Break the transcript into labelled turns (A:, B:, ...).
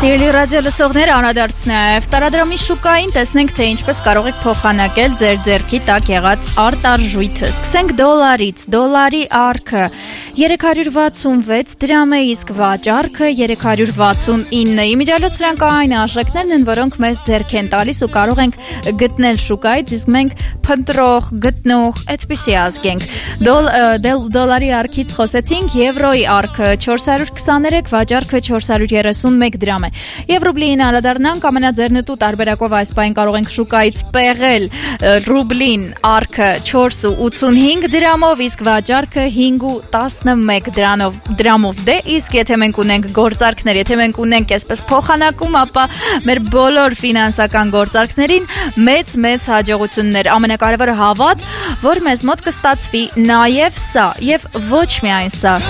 A: Սիրելի ռադիո լսողներ, անդրադարձնենք տարադրամի շուկային, տեսնենք թե ինչպես կարող եք փոխանակել ձեր ձեռքի տակ եղած արտարժույթը։ Սկսենք դոլարից։ Դոլարի արքը 366 դրամ է, իսկ վաճառքը 369։ Իմիջիալոց սրանք այն արժեքներն են, որոնք մեզ ձեռք են տալիս ու կարող ենք գտնել շուկայից, իսկ մենք փնտրող, գտնող, այդպիսի ազգ ենք։ Դոլարի արքից խոսեցինք, եվրոյի արքը 423, վաճառքը 431 դրամ է։ Եվ ռուբլին անդրադառնանք, ամենաձեռնտու տարբերակով այս պահին կարող ենք շուկայից պեղել ռուբլին արքը 4.85 դրամով, իսկ վաճառքը 5.11 դրամով։ Դե իսկ եթե մենք ունենք գործարքներ, եթե մենք ունենք այսպես փոխանակում, ապա մեր բոլոր ֆինանսական գործարքներին մեծ հաջողություններ։ Ամենակարևորը հավատ, որ մեզ մոտ կստացվի նաև սա, եւ ոչ միայն սա։